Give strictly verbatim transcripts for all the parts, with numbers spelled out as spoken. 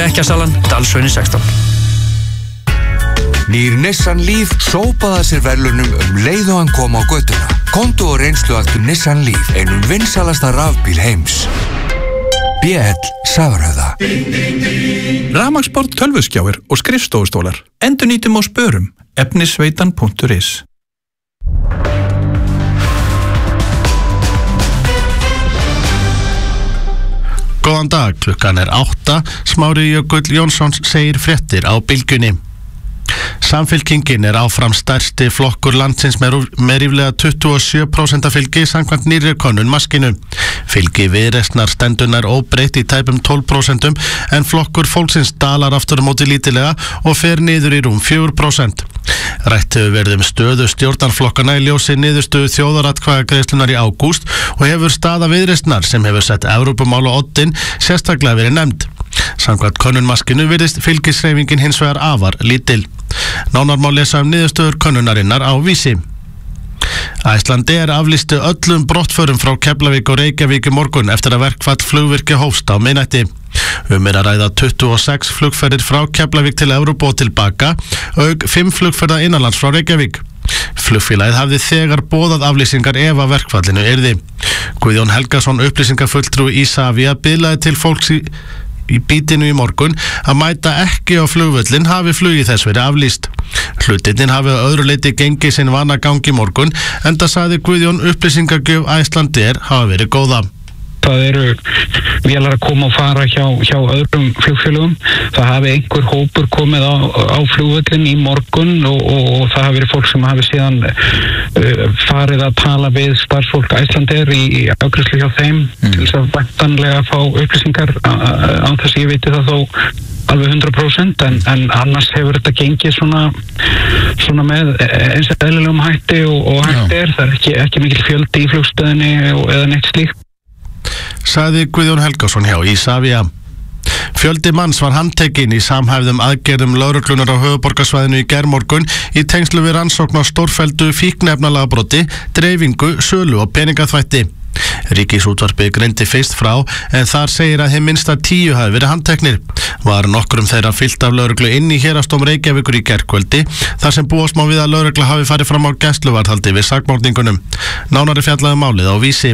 Stekkjasalan, Dalshrauni sextán. Nýr Nissan Leaf sópaði sér verðlunum um leið og hann kom á götuna. Komdu og reynslu aftur Nissan Leaf, einum vinsalasta rafbíl heims. B L Safröða. Rafmagnsborð, tölvuskjáir og skrifstofustólar. Endurnýtum og spörum. efnisveitan punktur is. Góðan dag, klukkan er átta. Smári Jökull Jónsson segir fréttir á Bylgjunni. Samfylkingin er áfram stærsti flokkur landsins með, með ríflega tuttugu og sjö prósent fylgi samkvæmt nýrri könnun Maskínu. Fylgi Viðreisnar stendunar óbreytt í tæpum tólf prósent en flokkur fólksins dalar aftur á móti lítilega og fer niður í rúm fjögur prósent. Rætt hefur verið um stöðu stjórnarflokkana í ljósi niðurstöðu þjóðaratkvæðagreiðslunnar í ágúst og hefur staða Viðreisnar sem hefur sett Evrópumál á oddinn sérstaklega verið nefnd. Samkvæmt könnun Maskínu virðist fylgishreyfingin hins vegar afar lítil. Nánar má lesa um niðurstöður könnunarinnar á Vísi. Icelandair aflýsti öllum brottförum frá Keflavík og Reykjavík í morgun eftir að verkfall flugvirkja hófst á miðnætti. Um er að ræða tuttugu og sex flugferðir frá Keflavík til Evrópu og tilbaka, auk fimm flugferða innanlands frá Reykjavík. Flugfélagið hafði þegar boðað aflýsingar ef að verkfallinu yrði. Guðjón Helgason, upplýsingafulltrúi Isavia, biðlaði til fólks í í bítinu í morgun að mæta ekki á flugvöllin hafi flugið þess verið aflýst. Hlutirnir hafi að öðru leyti gengið sinn vana gang í morgun, enda sagði Guðjón upplýsingagjöf Icelandair hafa verið góða. Það eru vélar að koma og fara hjá, hjá öðrum flugfélögum. Það hafi einhver hópur komið á, á flugvöllin í morgun og, og, og það hafi verið fólk sem hafi síðan uh, farið að tala við starfsfólk Icelandair í, í afgreiðslu hjá þeim mm. til þess að væntanlega fá upplýsingar án þess að ég veiti það þó alveg hundrað prósent en, en annars hefur þetta gengið svona, svona með eins og eðlilegum hætti og, og hætti er. Það er ekki, ekki mikil fjöldi í flugstöðinni eða neitt slíkt. Sagði Guðjón Helgason hjá Isavia. Fjöldi manns var handtekinn í samhæfðum aðgerðum lögreglunar á höfuðborgarsvæðinu í gærmorgun í tengslu við rannsókn á stórfelldu fíkniefnalagabroti, dreifingu, sölu og peningaþvætti. Ríkisútvarpið greindi fyrst frá en þar segir að hið minnsta tíu hafi verið handteknir. Var nokkrum þeirra fylgt af lögreglu inn í Héraðsdóm Reykjavíkur í gærkvöldi þar sem búast má við að lögregla hafi farið fram á gæsluvarðhaldi við sakborningunum. Nánari fjallaði málið á Vísi.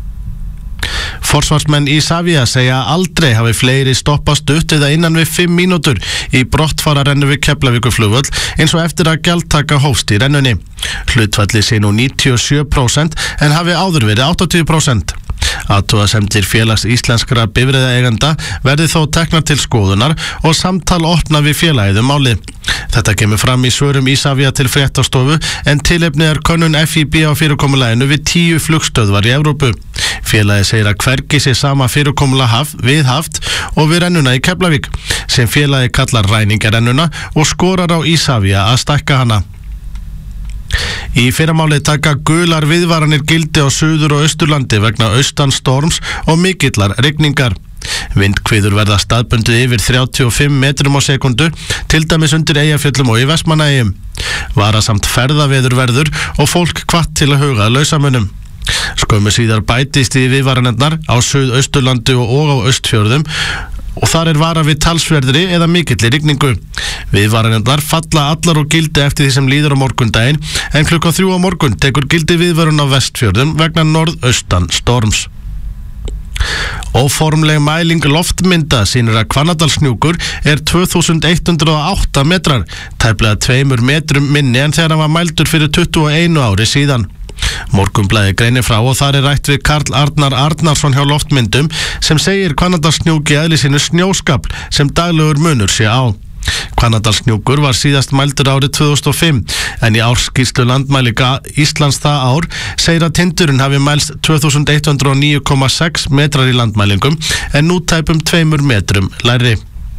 Forsvarsmenn Isavia segja að aldrei hafi fleiri stoppað stutt eða innan við fimm mínútur í brottfararennu við Keflavíkurflugvöll eins og eftir að gjaldtaka hófst í rennunni. Hlutfallið sé nú níutíu og sjö prósent en hafi áður verið áttatíu prósent. Athugasemdir Félags íslenskra bifreiðaeigenda verði þó teknar til skoðunar og samtal opna við félagið um málið. Þetta kemur fram í svörum Isavia til fréttastofu en tilefnið er könnun F I B á fyrirkomulaginu við tíu flugstöðvar í Evrópu. Félagið segir að hvergi sé sama fyrirkomulag haf, viðhaft og við rennuna í Keflavík sem félagið kallar ræningarennuna og skorar á Isavia að stækka hana. Í fyrramáli taka gular viðvaranir gildi á Suður- og Austurlandi vegna austanstorms og mikillar rigningar. Vindhviður verða staðbundið yfir þrjátíu og fimm metrum á sekundu, til dæmis undir Eyjafjöllum og í Vestmannaeyjum. Varasamt ferðaveður verður og fólk hvatt til að huga að lausamunum. Skömmu síðar bætist í viðvaranirnar á Suð-Austurlandi og, og á Austfjörðum og þar er vara við talsverðri eða mikilli rigningu. Viðvaranirnar falla allar úr gildi eftir því sem líður á morgundaginn en klukkan þrjú á morgun tekur gildi viðvörun á Vestfjörðum vegna norðaustan storms. Óformleg mæling loftmynda sýnir að Hvannadalshnjúkur er tvö þúsund hundrað og átta metrar, tæplega tveimur metrum minni en þegar hann var mældur fyrir tuttugu og eitt ári síðan. Morgunblaðið greinir frá og þar er rætt við Karl Arnar Arnarsson hjá loftmyndum sem segir Hvannadalshnjúki eðli sínu snjóskafl sem daglegur munur sé á. Hvannadalshnjúkur var síðast mældur árið tvö þúsund og fimm en í ársskýrslu landmælinga Íslands það ár segir að tindurinn hafi mælst tvö þúsund hundrað og níu komma sex metrar í landmælingum en nú tæpum tveimur metrum lægri.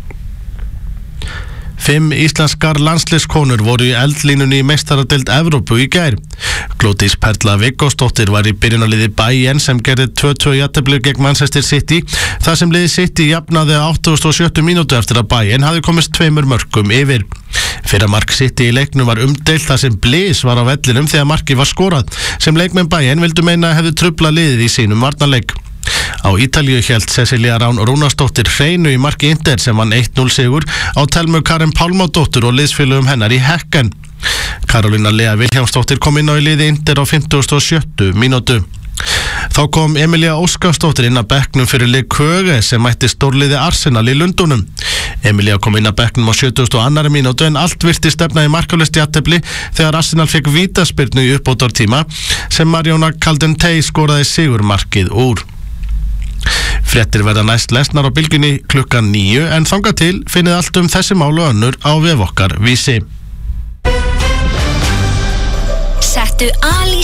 Fimm íslenskar landsliðskonur voru í eldlínunni í meistaradeild Evrópu í gær. Glódís Perla Viggósdóttir var í byrjunarliði Bayern sem gerði tvö tvö jafntefli gegn Manchester City, þar sem liði City jafnaði á áttugasta og sjöttu mínútu eftir að Bayern hafði komist tveimur mörkum yfir. Fyrra mark City í leiknum var umdeilt þar sem blys var á vellinum þegar markið var skorað, sem leikmenn Bayern vildu meina hefði truflað liðið í sínum varnarleik. Á Ítalíu hélt Cecilia Rán Rúnarsdóttir hreinu í marki Inter sem vann eitt núll sigur á Telmu Karen Pálmadóttur og liðsfélögum hennar í Hekken. Karolína Lea Vilhjálmsdóttir kom inn á í liði Inter á fimmtugasta og sjöttu mínútu. Þá kom Emilia Óskarsdóttir inn að bekknum fyrir lið Køge sem mætti stórliði Arsenal í Lundunum. Emilia kom inn að bekknum á sjötugasta og annarri mínútu en allt virti stefna í markalaust jafntefli þegar Arsenal fekk vítaspyrnu í uppbótartíma sem Mariona Caldentey skoraði sigurmarkið úr. Fréttir verða næst lesnar á Bylgjunni klukkan níu en þangað til finnið allt um þessi mál og önnur á vef okkar Vísi. Settu Alís